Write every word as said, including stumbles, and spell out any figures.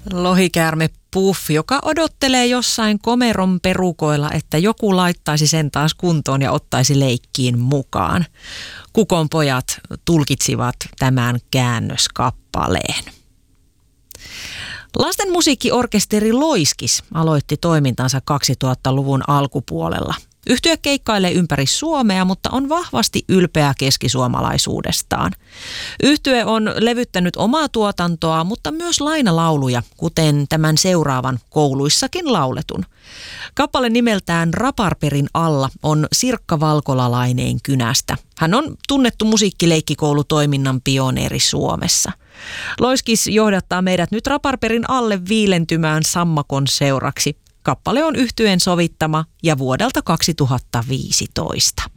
Lohikäärme Puff, joka odottelee jossain komeron perukoilla, että joku laittaisi sen taas kuntoon ja ottaisi leikkiin mukaan. Kukon pojat tulkitsivat tämän käännöskappaleen. Lasten musiikkiorkesteri Loiskis aloitti toimintansa kaksituhattaluvun alkupuolella. Yhtye keikkailee ympäri Suomea, mutta on vahvasti ylpeä keskisuomalaisuudestaan. Yhtye on levyttänyt omaa tuotantoa, mutta myös lainalauluja, kuten tämän seuraavan kouluissakin lauletun. Kappale nimeltään Raparperin alla on Sirkka Valkolalaineen kynästä. Hän on tunnettu musiikkileikkikoulutoiminnan pioneeri Suomessa. Loiskis johdattaa meidät nyt Raparperin alle viilentymään sammakon seuraksi. Kappale on yhtyeen sovittama ja vuodelta kaksituhattaviisitoista.